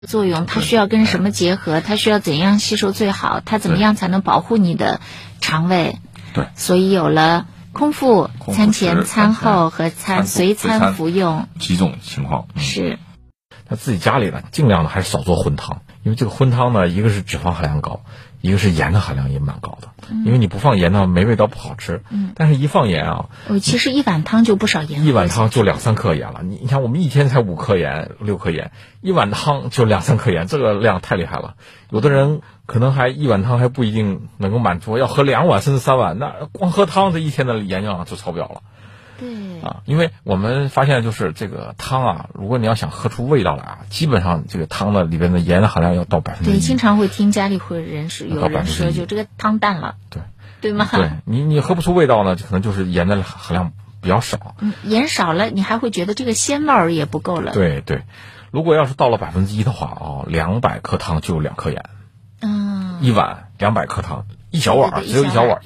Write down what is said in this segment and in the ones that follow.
作用，它需要跟什么结合，它需要怎样吸收最好，它怎么样才能保护你的肠胃。 对， 所以有了空腹、餐前、餐后和随餐服用几种情况。 是。 那自己家里呢，尽量的还是少做荤汤，因为这个荤汤呢，一个是脂肪含量高，一个是盐的含量也蛮高的。因为你不放盐呢，没味道，不好吃。但是一放盐啊， 其实一碗汤就不少盐， 一碗汤就2-3克盐了。你看我们一天才5克盐、6克盐，一碗汤就2-3克盐，这个量太厉害了。有的人可能还一碗汤还不一定能够满足，要喝2碗甚至3碗，那光喝汤这一天的盐量就超标了。 对啊，因为我们发现就是这个汤啊，如果你要想喝出味道来啊，基本上这个汤的里边的盐的含量要到1%。 对，经常会听家里有人说，就这个汤淡了，对吗？ 对，你喝不出味道呢，可能就是盐的含量比较少。 盐少了，你还会觉得这个鲜味儿也不够了。 对，如果要是到了1%的话200克汤就2克盐。一碗200克汤，一小碗，只有一小碗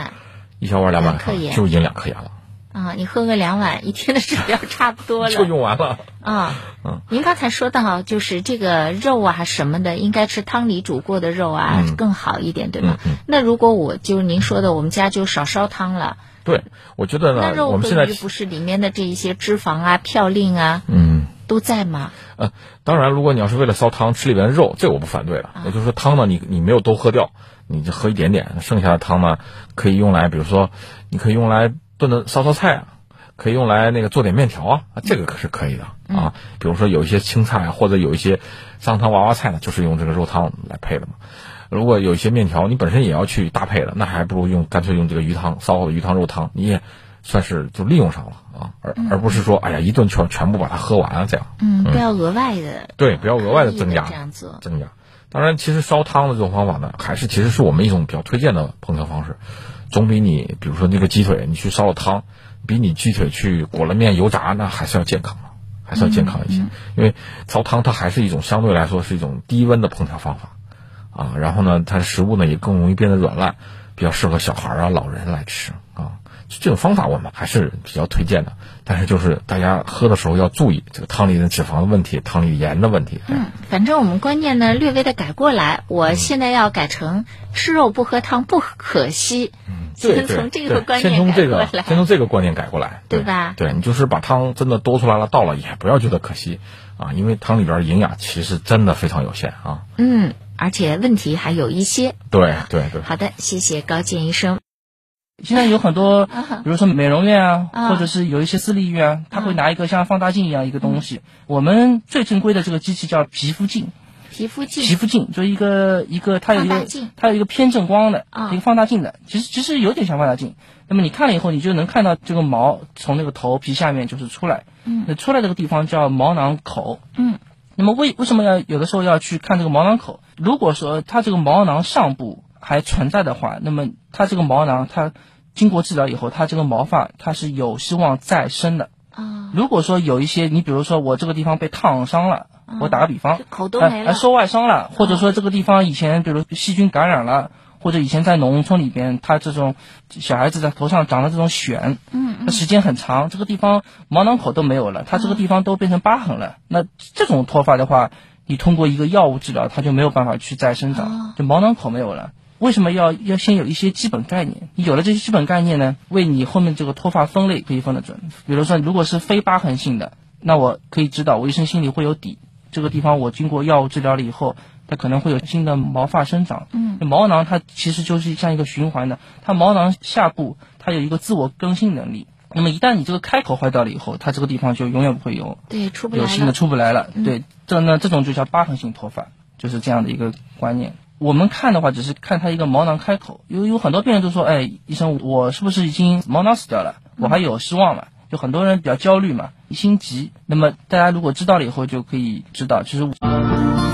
200克就饮2克盐了。 你喝个2碗，一天的质量差不多了， 就用完了。 您刚才说到，就是这个肉啊什么的，应该吃汤里煮过的肉啊，更好一点，对吗？那如果就是您说的，我们家就少烧汤了。 对，我觉得呢， 那肉我们现在不是里面的这一些脂肪啊、嘌呤啊，都在吗？ 当然，如果你要是为了烧汤吃里边的肉，这我不反对了。也就是说，汤呢，你没有都喝掉，你就喝一点点，剩下的汤呢，可以用来，比如说，你可以用来炖的烧菜啊，可以用来做点面条啊，这个可是可以的啊。比如说有一些青菜啊，或者有一些商汤娃娃菜呢，就是用这个肉汤来配的嘛。如果有一些面条你本身也要去搭配的，那还不如干脆用这个鱼汤，烧好的鱼汤肉汤，你也算是就利用上了啊，而不是说一顿全部把它喝完了这样。 不要额外的， 对，不要额外的增加这样做。 当然，其实烧汤的这种方法呢，其实是我们一种比较推荐的烹调方式，总比你比如说那个鸡腿你去烧了汤，比你鸡腿去裹了面油炸那还是要健康一些。因为烧汤它还是一种相对来说是一种低温的烹调方法啊，然后呢，它的食物呢也更容易变得软烂，比较适合小孩啊、老人来吃啊。这种方法我们还是比较推荐的，但是就是大家喝的时候要注意这个汤里的脂肪的问题，汤里盐的问题。 反正我们观念呢略微的改过来，我现在要改成吃肉不喝汤不可惜。 对， 从这个观念先从这个观念改过来， 对吧？ 对，你就是把汤真的多出来了，倒了也不要觉得可惜啊，因为汤里边营养其实真的非常有限啊。 而且问题还有一些。 对。 好的，谢谢高健医生。 现在有很多，比如说美容院啊，或者是有一些私立医院，他会拿一个像放大镜一样一个东西。我们最正规的这个机器叫皮肤镜，皮肤镜就一个它有一个偏正光的一个放大镜的，其实有点像放大镜。那么你看了以后，你就能看到这个毛从那个头皮下面就是出来，那出来这个地方叫毛囊口。那么为什么有的时候要去看这个毛囊口？如果说它这个毛囊上部还存在的话，那么它这个毛囊它经过治疗以后，它这个毛发它是有希望再生的。如果说有一些，你比如说我这个地方被烫伤了，我打个比方， 口都没了， 受外伤了，或者说这个地方以前比如细菌感染了，或者以前在农村里边，他这种小孩子在头上长了这种癣，时间很长，这个地方毛囊口都没有了，它这个地方都变成疤痕了。那这种脱发的话，你通过一个药物治疗，它就没有办法去再生长，就毛囊口没有了。为什么要先有一些基本概念？你有了这些基本概念呢，为你后面这个脱发分类可以分得准。比如说，如果是非疤痕性的，那我可以知道，我医生心里会有底。这个地方我经过药物治疗了以后，它可能会有新的毛发生长。毛囊它其实就是像一个循环的，它毛囊下部它有一个自我更新能力。那么一旦你这个开口坏掉了以后，它这个地方就永远不会有新的出不来了。对，这种就叫疤痕性脱发，就是这样的一个观念。我们看的话，只是看它一个毛囊开口，有很多病人都说，医生，我是不是已经毛囊死掉了？我还有希望嘛？就很多人比较焦虑嘛，一心急。那么大家如果知道了以后，就可以知道，其实